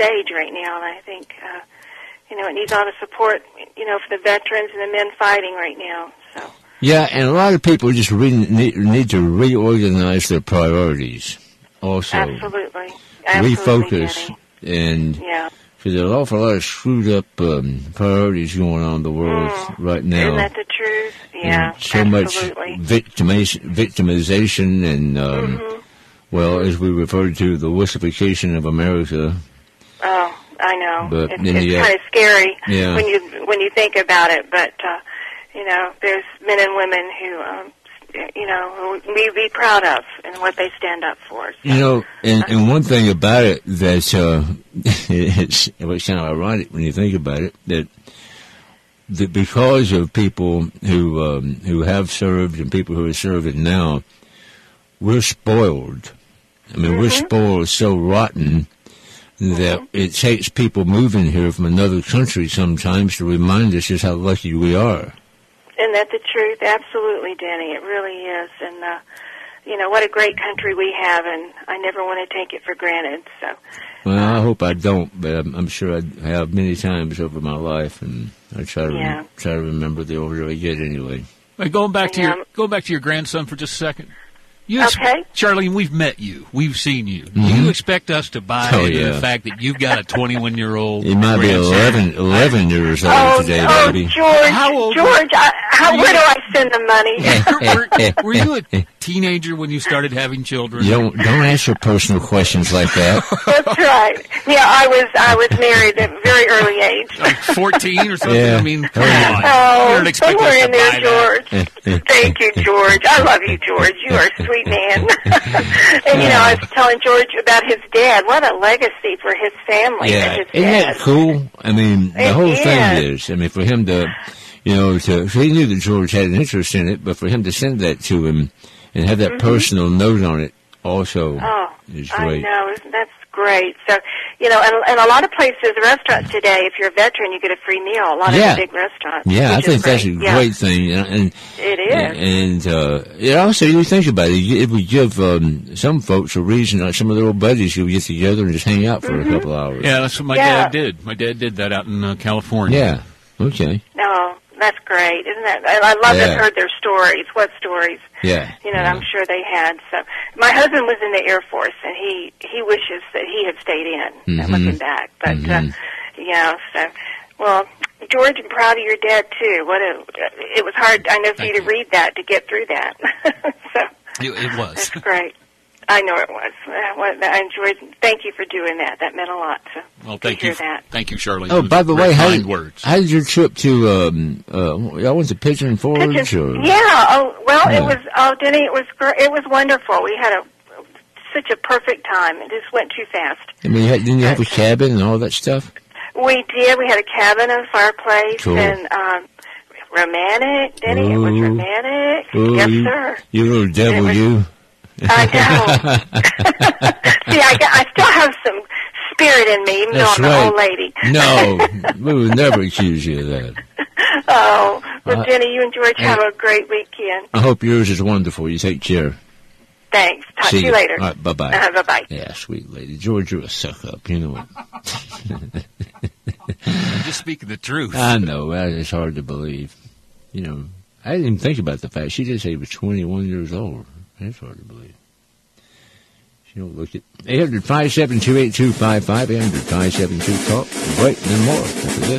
stage right now, and I think, it needs all the support, for the veterans and the men fighting right now. So. Yeah, and a lot of people just need to reorganize their priorities also. Absolutely. Refocus. Danny. And because there's an awful lot of screwed up priorities going on in the world right now. Isn't that the truth? Yeah, and so absolutely. much victimization and, as we referred to, the wussification of America. Oh, I know. But it's kind of scary when you think about it. But there's men and women who who we be proud of and what they stand up for. So. And one thing about it that it's kind of ironic when you think about it that because of people who have served and people who are serving now, we're spoiled. I mean, we're spoiled so rotten that it takes people moving here from another country sometimes to remind us just how lucky we are. Isn't that the truth? Absolutely, Denny. It really is. And, what a great country we have, and I never want to take it for granted. So. Well, I hope I don't, but I'm sure I have many times over my life, and I try to remember the older I get anyway. Going back to your grandson for just a second. Okay. Charlene, we've met you. We've seen you. Do you expect us to buy into the fact that you've got a 21-year-old He might grandson? be 11 years old today, baby. George, How old where do I send the money? were you a teenager when you started having children? Don't answer personal questions like that. That's right. Yeah, I was married at a very early age. Like 14 or something? Yeah. I mean, come on. Oh, You don't expect us somewhere to in there, buy that. George. Thank you, George. I love you, George. You are a sweet man. And, I was telling George about his dad. What a legacy for his family. Yeah, his isn't dad. that cool? I mean, the whole thing is, for him to, he knew that George had an interest in it, but for him to send that to him and have that personal note on it also is great. I know. That's great. So, and a lot of places, restaurants today, if you're a veteran, you get a free meal. A lot of the big restaurants. Yeah, I think that's a great thing. And it is. And also, you think about it, it would give some folks a reason, like some of their old buddies who get together and just hang out for a couple hours. Yeah, that's what my dad did. My dad did that out in California. Yeah, okay. No, that's great. Isn't that? I love to heard their stories. What stories? Yeah. I'm sure they had. So my husband was in the Air Force, and he wishes that he had stayed in. Looking back, but well, George, I'm proud of your dad too. It was hard. I know for you to read that to get through that. So it was. That's great. I know it was. I enjoyed. Thank you for doing that. That meant a lot. So well, thank you. Thank you, Charlene. Oh, by the way, how did your trip to? Y'all went to Pigeon Forge? Yeah. Oh, well, it was. Oh, Denny, it was. It was wonderful. We had such a perfect time. It just went too fast. I mean, didn't you have a cabin and all that stuff? We did. We had a cabin and a fireplace and romantic. Denny, it was romantic. Yes, sir. You little devil, you. I know. See, I still have some spirit in me, even though I'm an old lady. No, we would never accuse you of that. Oh, well, Jenny, you and George have a great weekend. I hope yours is wonderful. You take care. Thanks. Talk to you later. All right, bye-bye. Bye-bye. Yeah, sweet lady. George, you're a suck-up. You know it. I'm just speaking the truth. I know. It's hard to believe. I didn't even think about the fact. She did say he was 21 years old. That's hard to believe. She don't look at 800-572-8255, 800-572-TALK. Break, then more after this.